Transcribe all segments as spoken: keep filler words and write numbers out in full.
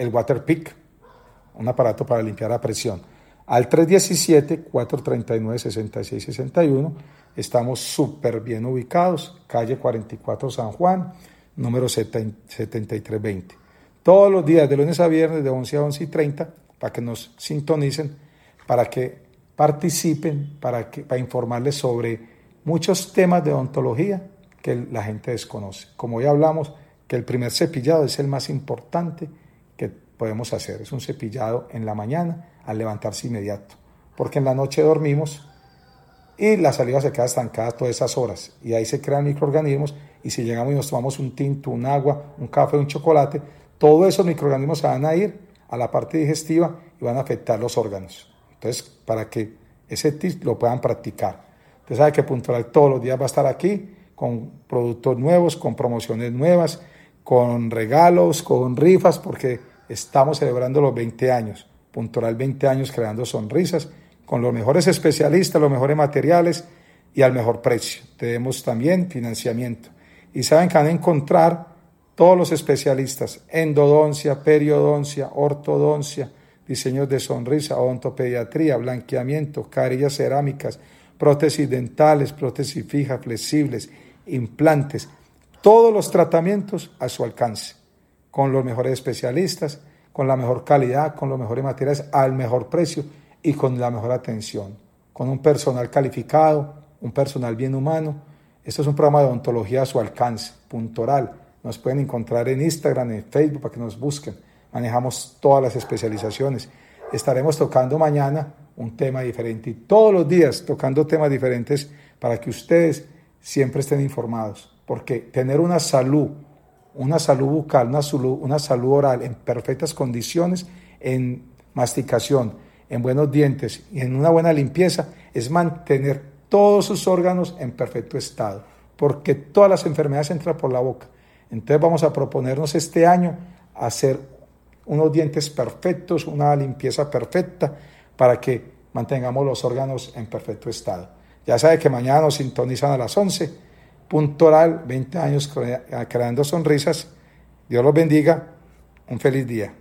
el Waterpik, un aparato para limpiar a presión. Al tres uno siete, cuatro tres nueve, seis seis seis uno, estamos súper bien ubicados, calle cuarenta y cuatro San Juan, número setenta y tres veinte. Todos los días, de lunes a viernes, de once a once y treinta, para que nos sintonicen, para que participen, para, que, para informarles sobre muchos temas de odontología que la gente desconoce. Como ya hablamos, que el primer cepillado es el más importante que podemos hacer. Es un cepillado en la mañana al levantarse inmediato, porque en la noche dormimos y la saliva se queda estancada todas esas horas y ahí se crean microorganismos, y si llegamos y nos tomamos un tinto, un agua, un café, un chocolate, todos esos microorganismos se van a ir a la parte digestiva y van a afectar los órganos. Entonces, para que ese tip lo puedan practicar. Usted sabe que Puntoral todos los días va a estar aquí con productos nuevos, con promociones nuevas, con regalos, con rifas, porque estamos celebrando los veinte años. Puntoral veinte años creando sonrisas, con los mejores especialistas, los mejores materiales y al mejor precio. Tenemos también financiamiento. Y saben que van a encontrar todos los especialistas: endodoncia, periodoncia, ortodoncia, diseños de sonrisa, odontopediatría, blanqueamiento, carillas cerámicas, prótesis dentales, prótesis fijas, flexibles, implantes, todos los tratamientos a su alcance, con los mejores especialistas, con la mejor calidad, con los mejores materiales, al mejor precio y con la mejor atención, con un personal calificado, un personal bien humano. Esto es un programa de odontología a su alcance, Puntoral. Nos pueden encontrar en Instagram, en Facebook, para que nos busquen. Manejamos todas las especializaciones. Estaremos tocando mañana un tema diferente y todos los días tocando temas diferentes para que ustedes siempre estén informados. Porque tener una salud, una salud bucal, una salud, una salud oral en perfectas condiciones, en masticación, en buenos dientes y en una buena limpieza, es mantener todos sus órganos en perfecto estado. Porque todas las enfermedades entran por la boca. Entonces vamos a proponernos este año hacer unos dientes perfectos, una limpieza perfecta, para que mantengamos los órganos en perfecto estado. Ya sabe que mañana nos sintonizan a las once. Puntoral, veinte años creando sonrisas. Dios los bendiga. Un feliz día.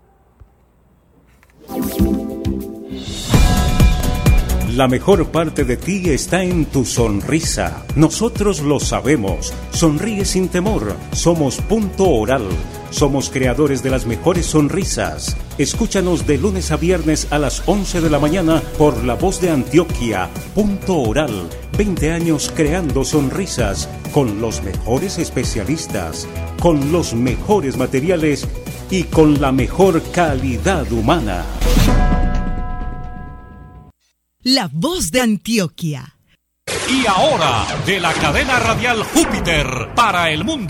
La mejor parte de ti está en tu sonrisa. Nosotros lo sabemos. Sonríe sin temor. Somos Punto Oral. Somos creadores de las mejores sonrisas. Escúchanos de lunes a viernes a las once de la mañana por La Voz de Antioquia. Punto Oral. veinte años creando sonrisas con los mejores especialistas, con los mejores materiales y con la mejor calidad humana. La Voz de Antioquia. Y ahora, de la cadena radial Júpiter para el mundo.